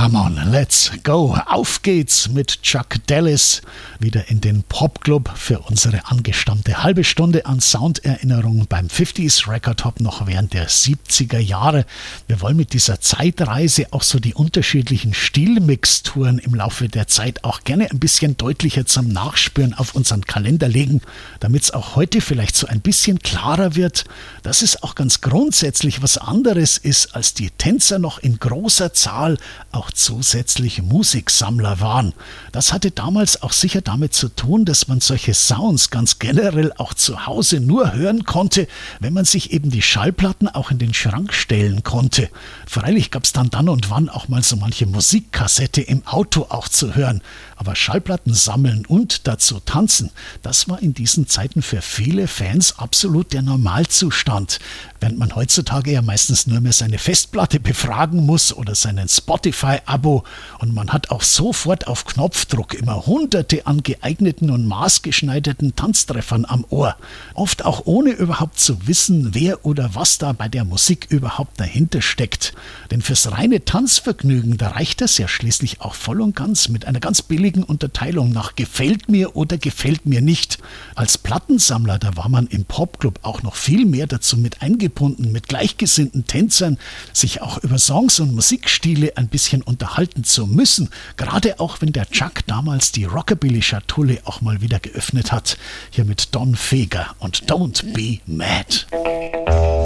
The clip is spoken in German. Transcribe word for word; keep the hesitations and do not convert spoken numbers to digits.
Come on, let's go. Auf geht's mit Chuck Dallas wieder in den Popclub für unsere angestammte halbe Stunde an Sounderinnerung beim fünfziger Record Hop noch während der siebziger Jahre. Wir wollen mit dieser Zeitreise auch so die unterschiedlichen Stilmixturen im Laufe der Zeit auch gerne ein bisschen deutlicher zum Nachspüren auf unseren Kalender legen, damit es auch heute vielleicht so ein bisschen klarer wird, dass es auch ganz grundsätzlich was anderes ist, als die Tänzer noch in großer Zahl auch zusätzlich Musiksammler waren. Das hatte damals auch sicher damit zu tun, dass man solche Sounds ganz generell auch zu Hause nur hören konnte, wenn man sich eben die Schallplatten auch in den Schrank stellen konnte. Freilich gab es dann dann und wann auch mal so manche Musikkassette im Auto auch zu hören. Aber Schallplatten sammeln und dazu tanzen, das war in diesen Zeiten für viele Fans absolut der Normalzustand. Während man heutzutage ja meistens nur mehr seine Festplatte befragen muss oder seinen Spotify-Abo und man hat auch sofort auf Knopfdruck immer hunderte an geeigneten und maßgeschneiderten Tanztreffern am Ohr. Oft auch ohne überhaupt zu wissen, wer oder was da bei der Musik überhaupt dahinter steckt. Denn fürs reine Tanzvergnügen, da reicht das ja schließlich auch voll und ganz mit einer ganz billigen Unterteilung nach gefällt mir oder gefällt mir nicht. Als Plattensammler, da war man im Popclub auch noch viel mehr dazu mit eingebunden, mit gleichgesinnten Tänzern sich auch über Songs und Musikstile ein bisschen unterhalten zu müssen. Gerade auch, wenn der Chuck damals die Rockabilly-Schatulle auch mal wieder geöffnet hat. Hier mit Don Fager und Don't Be Mad.